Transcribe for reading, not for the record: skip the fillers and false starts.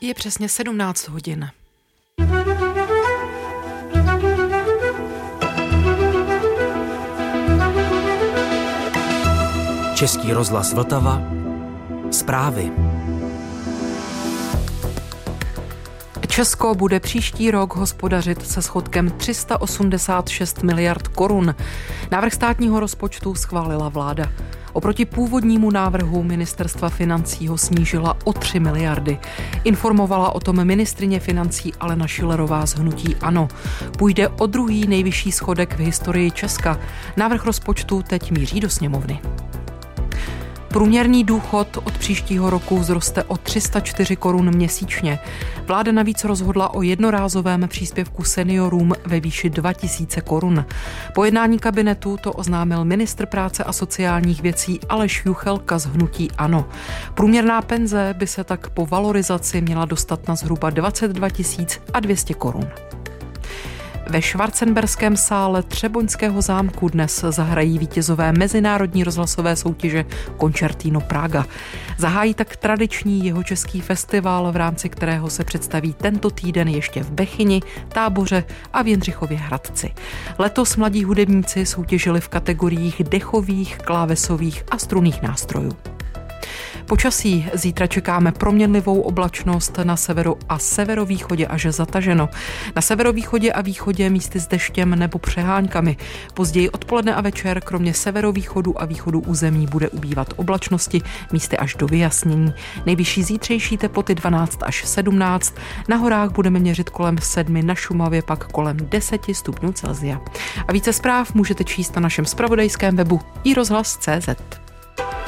Je přesně 17 hodin. Český rozhlas Vltava. Zprávy. Česko bude příští rok hospodařit se schodkem 386 miliard korun. Návrh státního rozpočtu schválila vláda. Oproti původnímu návrhu ministerstva financí ho snížila o 3 miliardy. Informovala o tom ministryně financí Alena Schillerová z hnutí ANO. Půjde o druhý nejvyšší schodek v historii Česka. Návrh rozpočtu teď míří do sněmovny. Průměrný důchod od příštího roku vzroste o 304 korun měsíčně. Vláda navíc rozhodla o jednorázovém příspěvku seniorům ve výši 2000 korun. Po jednání kabinetu to oznámil ministr práce a sociálních věcí Aleš Juchelka z hnutí ANO. Průměrná penze by se tak po valorizaci měla dostat na zhruba 22 200 korun. Ve Schwarzenberském sále Třeboňského zámku dnes zahrají vítězové mezinárodní rozhlasové soutěže Concertino Praga. Zahájí tak tradiční jihočeský festival, v rámci kterého se představí tento týden ještě v Bechyni, Táboře a v Jindřichově Hradci. Letos mladí hudebníci soutěžili v kategoriích dechových, klávesových a strunných nástrojů. Počasí. Zítra čekáme proměnlivou oblačnost, na severu a severovýchodě až zataženo. Na severovýchodě a východě místy s deštěm nebo přeháňkami. Později odpoledne a večer kromě severovýchodu a východu území bude ubývat oblačnosti, místy až do vyjasnění. Nejvyšší zítřejší teploty 12 až 17. Na horách budeme měřit kolem 7, na Šumavě pak kolem 10 stupňů Celsia. A více zpráv můžete číst na našem zpravodajském webu iRozhlas.cz.